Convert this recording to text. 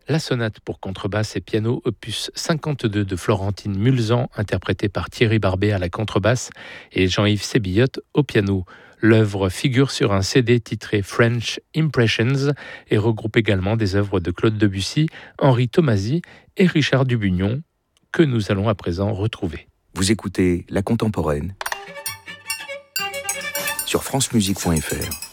la sonate pour contrebasse et piano opus 52 de Florentine Mulzan, interprétée par Thierry Barbet à la contrebasse et Jean-Yves Sébillotte au piano. L'œuvre figure sur un CD titré French Impressions et regroupe également des œuvres de Claude Debussy, Henri Tomasi et Richard Dubugnon, que nous allons à présent retrouver. Vous écoutez La Contemporaine sur francemusique.fr.